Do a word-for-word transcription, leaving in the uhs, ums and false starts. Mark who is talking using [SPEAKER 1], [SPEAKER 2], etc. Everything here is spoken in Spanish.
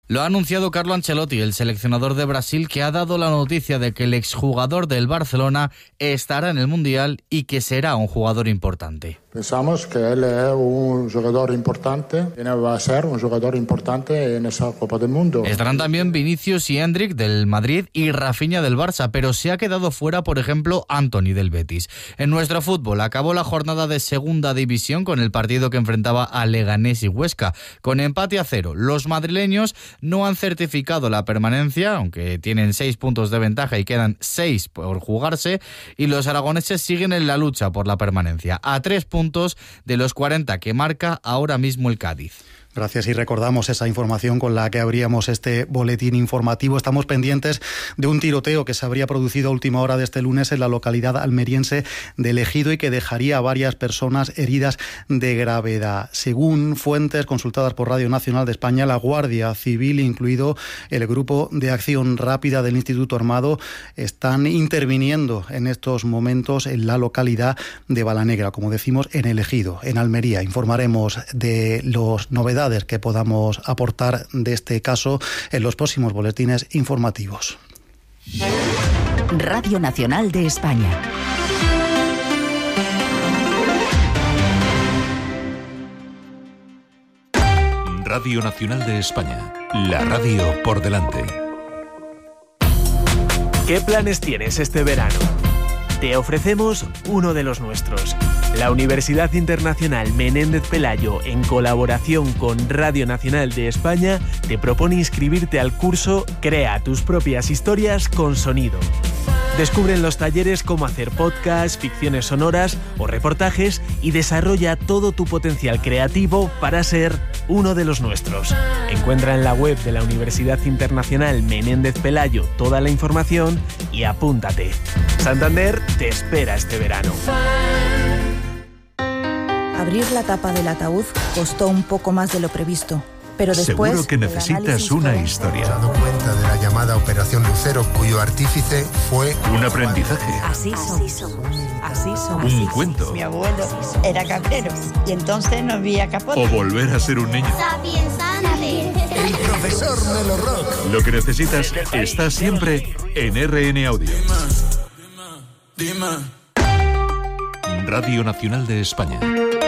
[SPEAKER 1] Lo ha anunciado Carlo Ancelotti, el seleccionador de Brasil, que ha dado la noticia de que el exjugador del Barcelona estará en el Mundial y que será un jugador importante.
[SPEAKER 2] Pensamos que él es un jugador importante, y va a ser un jugador importante en esa Copa del Mundo.
[SPEAKER 1] Estarán también Vinicius y Endrick del Madrid y Rafinha del Barça, pero se ha quedado fuera, por ejemplo, Antony del Betis. En nuestro fútbol acabó la jornada de Segunda División con el partido que enfrentaba a Leganés y Huesca, con empate a cero. Los madrileños no han certificado la permanencia, aunque tienen seis puntos de ventaja y quedan seis por jugarse, y los aragoneses siguen en la lucha por la permanencia, a tres puntos de los cuarenta que marca ahora mismo el Cádiz.
[SPEAKER 3] Gracias, y recordamos esa información con la que abríamos este boletín informativo. Estamos pendientes de un tiroteo que se habría producido a última hora de este lunes en la localidad almeriense de El Ejido y que dejaría a varias personas heridas de gravedad. Según fuentes consultadas por Radio Nacional de España, la Guardia Civil, incluido el Grupo de Acción Rápida del Instituto Armado, están interviniendo en estos momentos en la localidad de Balanegra, como decimos, en El Ejido, en Almería. Informaremos de los novedades que podamos aportar de este caso en los próximos boletines informativos.
[SPEAKER 4] Radio Nacional de España.
[SPEAKER 5] Radio Nacional de España. La radio por delante.
[SPEAKER 6] ¿Qué planes tienes este verano? Te ofrecemos uno de los nuestros. La Universidad Internacional Menéndez Pelayo, en colaboración con Radio Nacional de España, te propone inscribirte al curso Crea tus propias historias con sonido. Descubre en los talleres cómo hacer podcasts, ficciones sonoras o reportajes y desarrolla todo tu potencial creativo para ser uno de los nuestros. Encuentra en la web de la Universidad Internacional Menéndez Pelayo toda la información y apúntate. Santander te espera este verano.
[SPEAKER 7] Abrir la tapa del ataúd costó un poco más de lo previsto, pero después...
[SPEAKER 5] Seguro que necesitas una
[SPEAKER 7] fue...
[SPEAKER 5] historia.
[SPEAKER 8] ¿Te has dado cuenta de la llamada Operación Lucero, cuyo artífice fue...
[SPEAKER 5] Un aprendizaje.
[SPEAKER 9] Así somos. Así somos.
[SPEAKER 5] Un cuento.
[SPEAKER 9] Mi abuelo era cabrero y entonces no había capote.
[SPEAKER 5] O volver a ser un niño.
[SPEAKER 8] El profesor Melo Rock.
[SPEAKER 5] Lo que necesitas está siempre en R N Audio. Radio Nacional de España.